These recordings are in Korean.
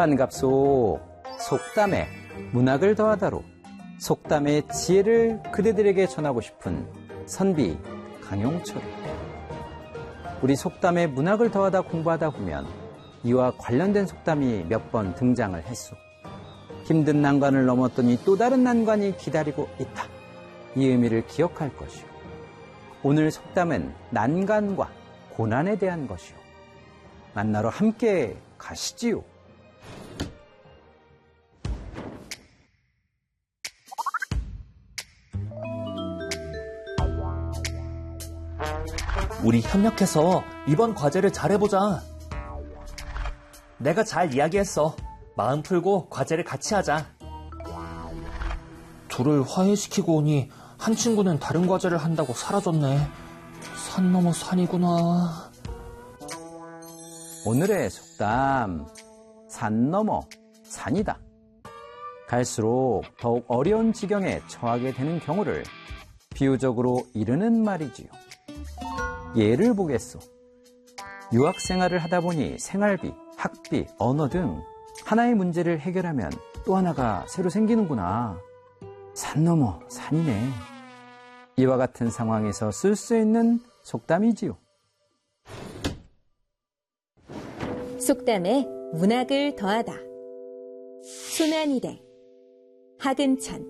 한갑소 속담에 문학을 더하다로 속담의 지혜를 그대들에게 전하고 싶은 선비 강용철. 우리 속담에 문학을 더하다 공부하다 보면 이와 관련된 속담이 몇 번 등장을 했소. 힘든 난관을 넘었더니 또 다른 난관이 기다리고 있다. 이 의미를 기억할 것이오. 오늘 속담은 난관과 고난에 대한 것이오. 만나러 함께 가시지요. 우리 협력해서 이번 과제를 잘해보자. 내가 잘 이야기했어. 마음 풀고 과제를 같이 하자. 둘을 화해시키고 오니 한 친구는 다른 과제를 한다고 사라졌네. 산 넘어 산이구나. 오늘의 속담, 산 넘어 산이다. 갈수록 더욱 어려운 지경에 처하게 되는 경우를 비유적으로 이르는 말이지요. 예를 보겠소. 유학 생활을 하다 보니 생활비, 학비, 언어 등 하나의 문제를 해결하면 또 하나가 새로 생기는구나. 산 넘어 산이네. 이와 같은 상황에서 쓸 수 있는 속담이지요. 속담에 문학을 더하다. 순환이대. 하근천.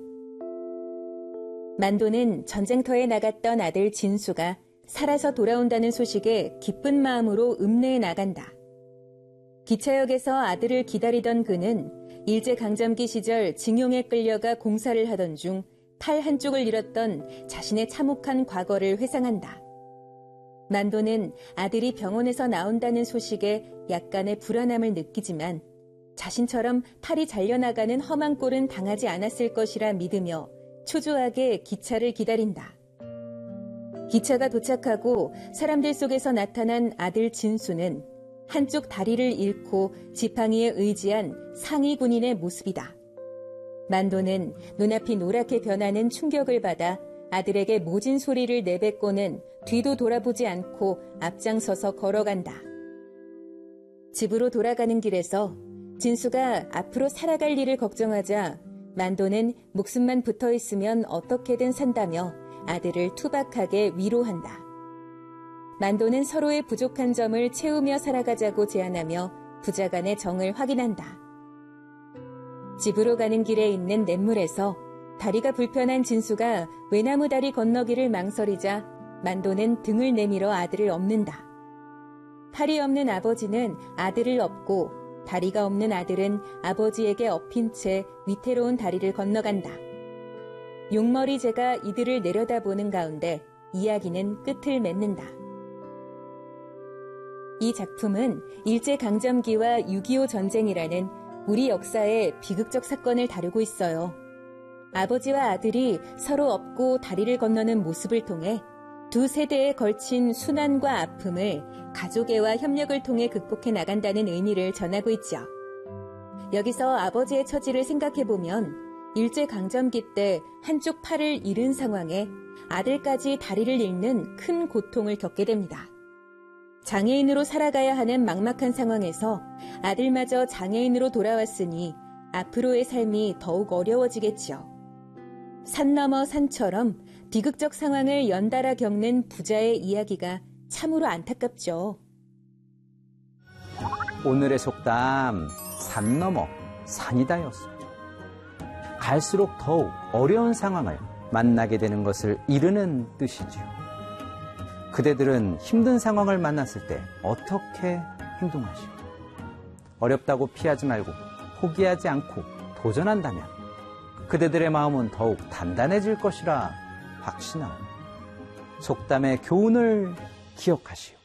만도는 전쟁터에 나갔던 아들 진수가 살아서 돌아온다는 소식에 기쁜 마음으로 읍내에 나간다. 기차역에서 아들을 기다리던 그는 일제강점기 시절 징용에 끌려가 공사를 하던 중 팔 한쪽을 잃었던 자신의 참혹한 과거를 회상한다. 만도는 아들이 병원에서 나온다는 소식에 약간의 불안함을 느끼지만 자신처럼 팔이 잘려나가는 험한 꼴은 당하지 않았을 것이라 믿으며 초조하게 기차를 기다린다. 기차가 도착하고 사람들 속에서 나타난 아들 진수는 한쪽 다리를 잃고 지팡이에 의지한 상위 군인의 모습이다. 만도는 눈앞이 노랗게 변하는 충격을 받아 아들에게 모진 소리를 내뱉고는 뒤도 돌아보지 않고 앞장서서 걸어간다. 집으로 돌아가는 길에서 진수가 앞으로 살아갈 일을 걱정하자 만도는 목숨만 붙어 있으면 어떻게든 산다며 아들을 투박하게 위로한다. 만도는 서로의 부족한 점을 채우며 살아가자고 제안하며 부자간의 정을 확인한다. 집으로 가는 길에 있는 냇물에서 다리가 불편한 진수가 외나무 다리 건너기를 망설이자 만도는 등을 내밀어 아들을 업는다. 팔이 없는 아버지는 아들을 업고 다리가 없는 아들은 아버지에게 엎인 채 위태로운 다리를 건너간다. 용머리 제가 이들을 내려다보는 가운데 이야기는 끝을 맺는다. 이 작품은 일제강점기와 6.25 전쟁이라는 우리 역사의 비극적 사건을 다루고 있어요. 아버지와 아들이 서로 업고 다리를 건너는 모습을 통해 두 세대에 걸친 순환과 아픔을 가족애와 협력을 통해 극복해 나간다는 의미를 전하고 있죠. 여기서 아버지의 처지를 생각해보면 일제강점기 때 한쪽 팔을 잃은 상황에 아들까지 다리를 잃는 큰 고통을 겪게 됩니다. 장애인으로 살아가야 하는 막막한 상황에서 아들마저 장애인으로 돌아왔으니 앞으로의 삶이 더욱 어려워지겠죠. 산 넘어 산처럼 비극적 상황을 연달아 겪는 부자의 이야기가 참으로 안타깝죠. 오늘의 속담, 산 넘어 산이다였어. 갈수록 더욱 어려운 상황을 만나게 되는 것을 이르는 뜻이지요. 그대들은 힘든 상황을 만났을 때 어떻게 행동하시오? 어렵다고 피하지 말고 포기하지 않고 도전한다면 그대들의 마음은 더욱 단단해질 것이라 확신하오. 속담의 교훈을 기억하시오.